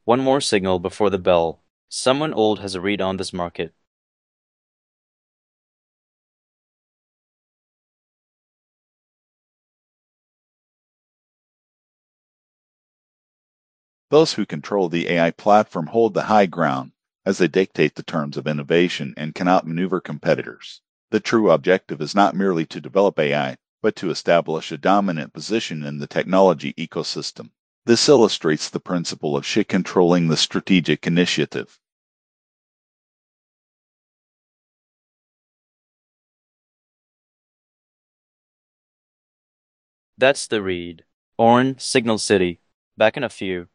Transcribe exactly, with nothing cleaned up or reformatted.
One more signal before the bell. Someone old has a read on this market. Those who control the A I platform hold the high ground, as they dictate the terms of innovation and can outmaneuver competitors. The true objective is not merely to develop A I, but to establish a dominant position in the technology ecosystem. This illustrates the principle of shit controlling the strategic initiative. That's the read. Orin, Signal City. Back in a few.